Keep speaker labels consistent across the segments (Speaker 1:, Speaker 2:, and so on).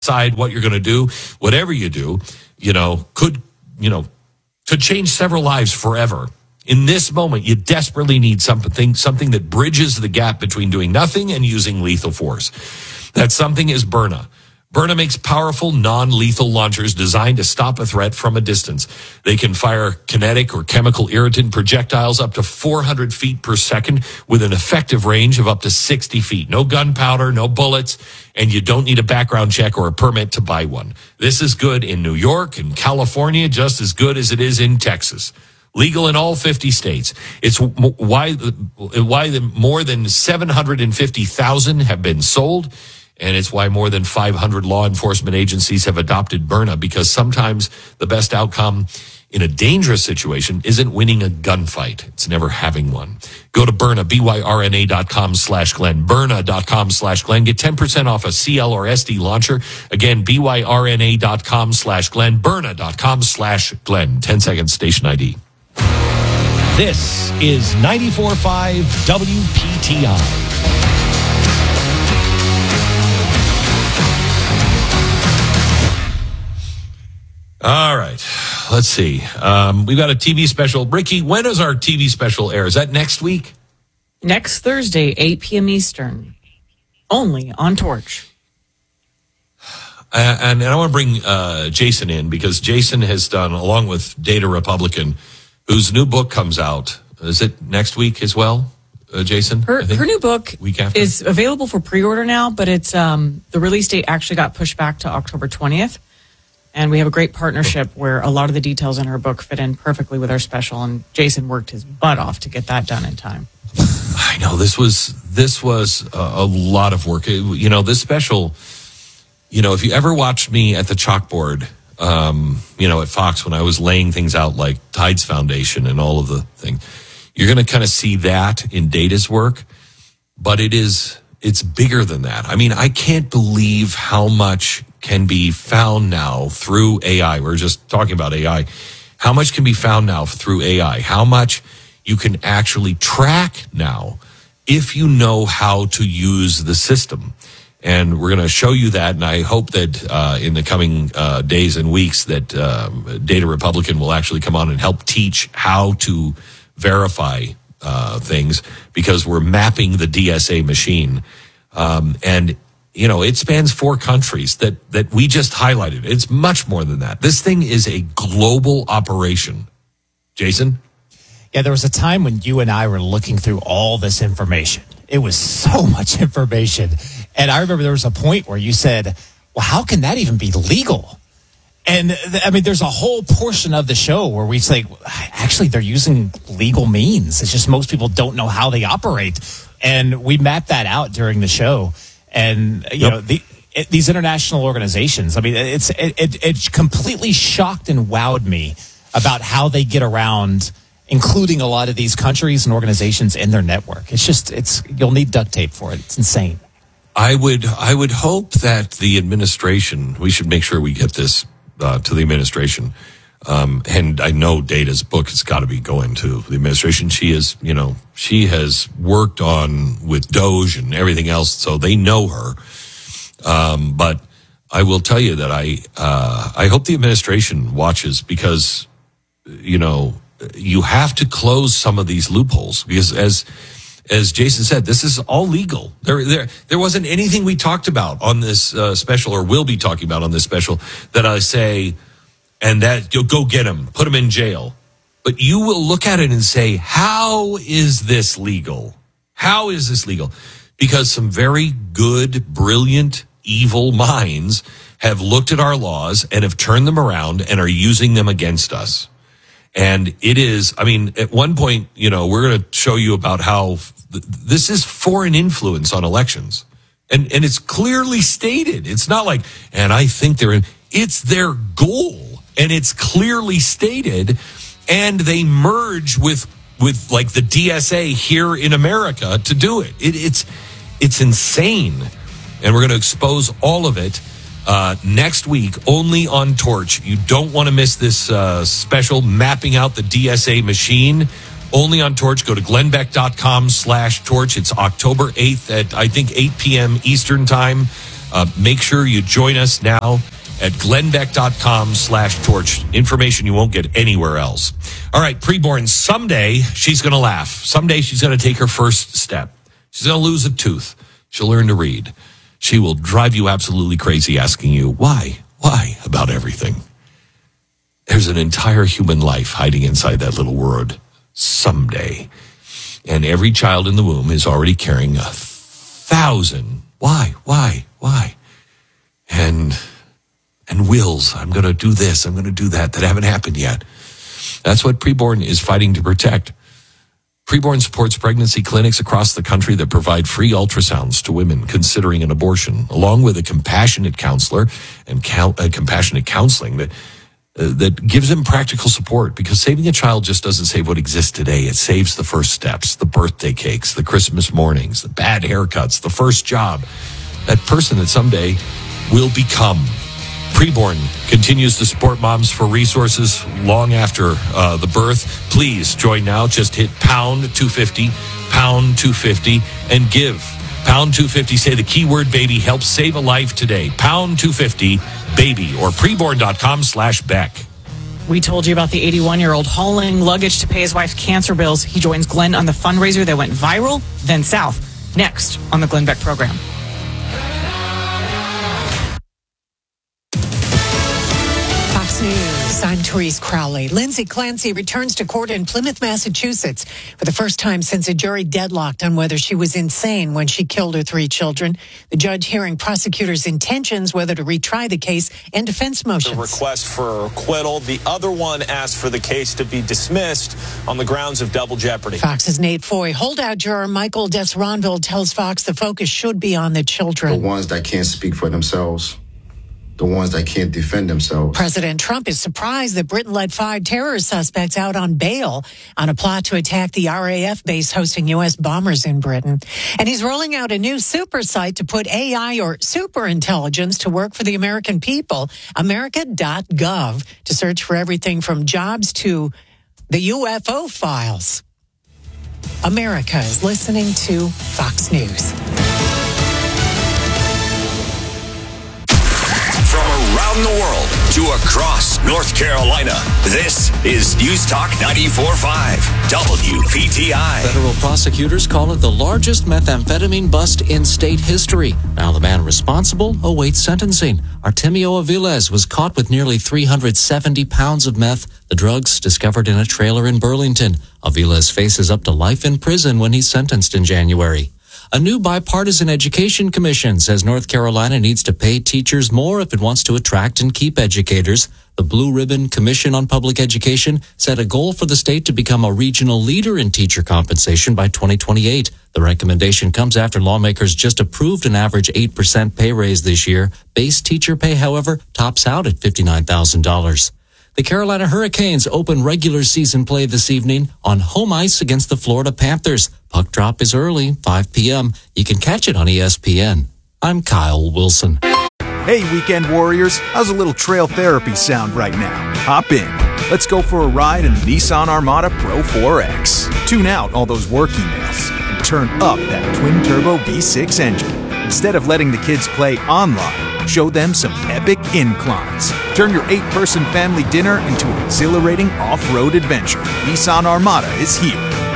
Speaker 1: decide what you're going to do, whatever you do, could change several lives forever. In this moment, you desperately need something that bridges the gap between doing nothing and using lethal force. That something is Byrna. Byrna makes powerful, non-lethal launchers designed to stop a threat from a distance. They can fire kinetic or chemical irritant projectiles up to 400 feet per second with an effective range of up to 60 feet. No gunpowder, no bullets, and you don't need a background check or a permit to buy one. This is good in New York and California, just as good as it is in Texas. Legal in all 50 states. It's why more than 750,000 have been sold. And it's why more than 500 law enforcement agencies have adopted Byrna, because sometimes the best outcome in a dangerous situation isn't winning a gunfight. It's never having one. Go to Byrna, byrna.com/Glenn, Byrna.com/Glenn. Get 10% off a CL or SD launcher. Again, byrna.com/Glenn, Byrna.com/Glenn. 10 seconds, station ID.
Speaker 2: This is 94.5 WPTI.
Speaker 1: All right. Let's see. We've got a TV special. Ricky, when does our TV special air? Is that next week?
Speaker 3: Next Thursday, 8 p.m. Eastern. Only on Torch.
Speaker 1: And I want to bring Jason in, because Jason has done, along with Data Republican, whose new book comes out. Is it next week as well, Jason?
Speaker 3: Her new book
Speaker 1: week after
Speaker 3: is available for pre-order now, but it's the release date actually got pushed back to October 20th. And we have a great partnership where a lot of the details in her book fit in perfectly with our special. And Jason worked his butt off to get that done in time.
Speaker 1: I know this was a lot of work. This special, if you ever watched me at the chalkboard, at Fox when I was laying things out like Tides Foundation and all of the things, you're going to kind of see that in Data's work. But it's bigger than that. I mean, I can't believe how much can be found now through AI. We're just talking about AI. How much can be found now through AI? How much you can actually track now if you know how to use the system. And we're going to show you that. And I hope that in the coming days and weeks that Data Republican will actually come on and help teach how to verify things, because we're mapping the DSA machine. And it spans 4 countries that we just highlighted. It's much more than that. This thing is a global operation. Jason?
Speaker 2: Yeah, there was a time when you and I were looking through all this information. It was so much information. And I remember there was a point where you said, well, how can that even be legal? And there's a whole portion of the show where we say, actually, they're using legal means. It's just most people don't know how they operate. And we mapped that out during the show. And, these international organizations, it completely shocked and wowed me about how they get around including a lot of these countries and organizations in their network. You'll need duct tape for it. It's insane.
Speaker 1: I would hope that the administration, we should make sure we get this to the administration. And I know Data's book has got to be going to the administration. She has worked on with Doge and everything else, so they know her. But I will tell you that I hope the administration watches, because, you have to close some of these loopholes, because as Jason said, this is all legal. There wasn't anything we talked about on this special, or will be talking about on this special, that I say, and that you'll go get him, put him in jail. But you will look at it and say, how is this legal? How is this legal? Because some very good, brilliant, evil minds have looked at our laws and have turned them around and are using them against us. And it is, at one point, we're going to show you about how this is foreign influence on elections. And it's clearly stated. It's not like, and I think it's their goal. And it's clearly stated. And they merge with like the DSA here in America to do it. It's insane. And we're going to expose all of it next week, only on Torch. You don't want to miss this special mapping out the DSA machine. Only on Torch. Go to glennbeck.com/torch. It's October 8th at, I think, 8 p.m. Eastern time. Make sure you join us now at glenbeck.com/torch. Information you won't get anywhere else. All right, preborn, someday she's going to laugh. Someday she's going to take her first step. She's going to lose a tooth. She'll learn to read. She will drive you absolutely crazy asking you, why about everything. There's an entire human life hiding inside that little word, someday. And every child in the womb is already carrying 1,000 why, and wills. I'm going to do this, I'm going to do that haven't happened yet. That's what preborn is fighting to protect. Preborn supports pregnancy clinics across the country that provide free ultrasounds to women considering an abortion, along with a compassionate counselor and compassionate counseling that gives them practical support, because saving a child just doesn't save what exists today. It saves the first steps, the birthday cakes, the Christmas mornings, the bad haircuts, the first job, that person that someday will become. Preborn continues to support moms for resources long after the birth. Please join now. Just hit pound 250, and give. Pound 250, say the keyword baby, help save a life today. Pound 250, baby, or preborn.com/Beck.
Speaker 3: We told you about the 81-year-old hauling luggage to pay his wife's cancer bills. He joins Glenn on the fundraiser that went viral, then south. Next on the Glenn Beck program.
Speaker 4: Fox News, I'm Therese Crowley. Lindsay Clancy returns to court in Plymouth, Massachusetts for the first time since a jury deadlocked on whether she was insane when she killed her 3 children. The judge hearing prosecutors' intentions, whether to retry the case, and defense motions.
Speaker 5: The request for acquittal. The other one asked for the case to be dismissed on the grounds of double jeopardy.
Speaker 4: Fox's Nate Foy. Holdout juror Michael Desronville tells Fox the focus should be on the children.
Speaker 6: The ones that can't speak for themselves. The ones that can't defend themselves.
Speaker 4: President Trump is surprised that Britain let 5 terror suspects out on bail on a plot to attack the RAF base hosting U.S. bombers in Britain. And he's rolling out a new super site to put AI or super intelligence to work for the American people, America.gov, to search for everything from jobs to the UFO files. America is listening to Fox News.
Speaker 7: From around the world to across North Carolina, this is News Talk 94.5 WPTI.
Speaker 8: Federal prosecutors call it the largest methamphetamine bust in state history. Now the man responsible awaits sentencing. Artemio Aviles was caught with nearly 370 pounds of meth, the drugs discovered in a trailer in Burlington. Aviles faces up to life in prison when he's sentenced in January. A new bipartisan education commission says North Carolina needs to pay teachers more if it wants to attract and keep educators. The Blue Ribbon Commission on Public Education set a goal for the state to become a regional leader in teacher compensation by 2028. The recommendation comes after lawmakers just approved an average 8% pay raise this year. Base teacher pay, however, tops out at $59,000. The Carolina Hurricanes open regular season play this evening on home ice against the Florida Panthers. Puck drop is early, 5 p.m. You can catch it on ESPN. I'm Kyle Wilson.
Speaker 9: Hey, weekend warriors. How's a little trail therapy sound right now? Hop in. Let's go for a ride in the Nissan Armada Pro 4X. Tune out all those work emails and turn up that twin-turbo V6 engine. Instead of letting the kids play online, show them some epic inclines. Turn your 8-person family dinner into an exhilarating off-road adventure. Nissan Armada is here.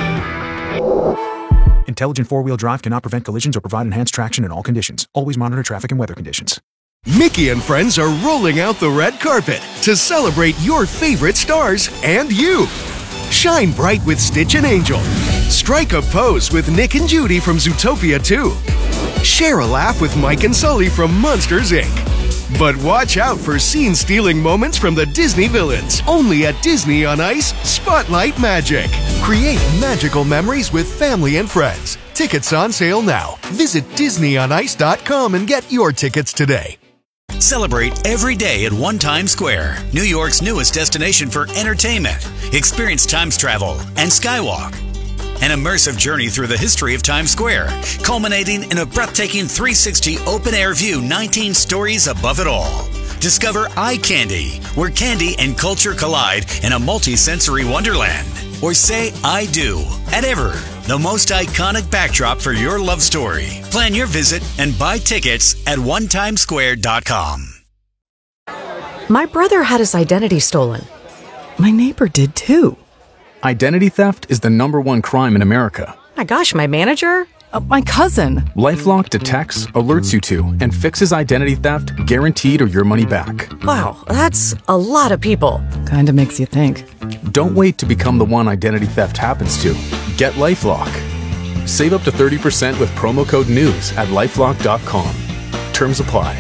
Speaker 9: Intelligent four-wheel drive cannot prevent collisions or provide enhanced traction in all conditions. Always monitor traffic and weather conditions.
Speaker 10: Mickey and friends are rolling out the red carpet to celebrate your favorite stars and you. Shine bright with Stitch and Angel. Strike a pose with Nick and Judy from Zootopia 2. Share a laugh with Mike and Sully from Monsters, Inc. But watch out for scene-stealing moments from the Disney villains. Only at Disney on Ice, Spotlight Magic. Create magical memories with family and friends. Tickets on sale now. Visit DisneyOnIce.com and get your tickets today.
Speaker 7: Celebrate every day at One Times Square, New York's newest destination for entertainment. Experience Times Travel and Skywalk. An immersive journey through the history of Times Square, culminating in a breathtaking 360 open-air view 19 stories above it all. Discover Eye Candy, where candy and culture collide in a multi-sensory wonderland. Or say I do at Ever, the most iconic backdrop for your love story. Plan your visit and buy tickets at onetimesquare.com.
Speaker 11: My brother had his identity stolen. My neighbor did too.
Speaker 9: Identity theft is the #1 crime in America.
Speaker 11: My gosh, my manager? My cousin.
Speaker 9: LifeLock detects, alerts you to, and fixes identity theft guaranteed or your money back.
Speaker 11: Wow, that's a lot of people. Kinda makes you think.
Speaker 9: Don't wait to become the one identity theft happens to. Get LifeLock. Save up to 30% with promo code NEWS at LifeLock.com. Terms apply.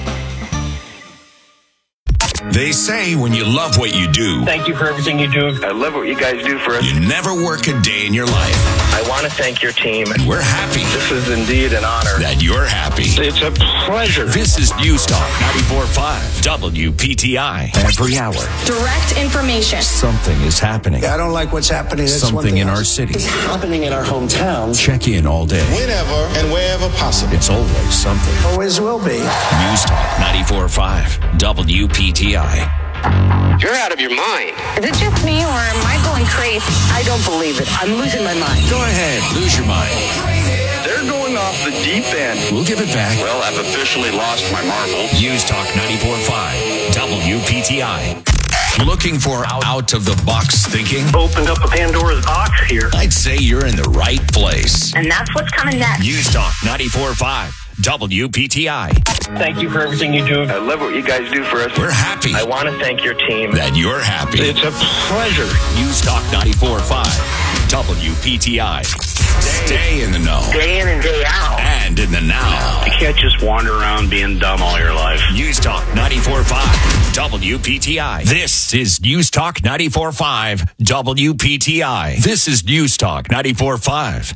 Speaker 12: They say when you love what you do,
Speaker 13: thank you for everything you do.
Speaker 14: I love what you guys do for us.
Speaker 12: You never work a day in your life.
Speaker 14: I want to thank your team.
Speaker 12: And we're happy.
Speaker 14: This is indeed an honor.
Speaker 12: That you're happy.
Speaker 14: It's a pleasure.
Speaker 12: This is News Talk 94.5 WPTI. Every hour.
Speaker 15: Direct information.
Speaker 12: Something is happening.
Speaker 16: I don't like what's happening. That's
Speaker 12: something in our city.
Speaker 16: It's happening in our hometown.
Speaker 12: Check in all day.
Speaker 16: Whenever and wherever possible.
Speaker 12: It's always something.
Speaker 16: Always will be.
Speaker 12: News Talk 94.5 WPTI.
Speaker 14: You're out of your mind.
Speaker 15: Is it just me or am I going crazy?
Speaker 16: I don't believe it. I'm losing my mind.
Speaker 12: Go ahead, lose your mind.
Speaker 14: They're going off the deep end.
Speaker 12: We'll give it back.
Speaker 14: Well, I've officially lost my marbles.
Speaker 12: News Talk 94.5 WPTI. Looking for out-of-the-box thinking?
Speaker 13: Opened up a Pandora's box here.
Speaker 12: I'd say you're in the right place.
Speaker 15: And that's what's coming next.
Speaker 12: News Talk 94.5 WPTI.
Speaker 13: Thank you for everything you do.
Speaker 14: I love what you guys do for us.
Speaker 12: We're happy.
Speaker 14: I want to thank your team.
Speaker 12: That you're happy.
Speaker 14: It's a pleasure.
Speaker 12: News Talk 94.5 WPTI. Stay in the know.
Speaker 15: Day in and day out.
Speaker 12: And in the now.
Speaker 14: You can't just wander around being dumb all your life.
Speaker 12: News Talk 94.5 WPTI. This is News Talk 94.5 WPTI. This is News Talk 94.5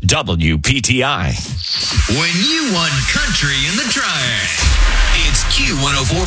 Speaker 12: WPTI.
Speaker 17: When you want country in the Triad, it's Q104.5.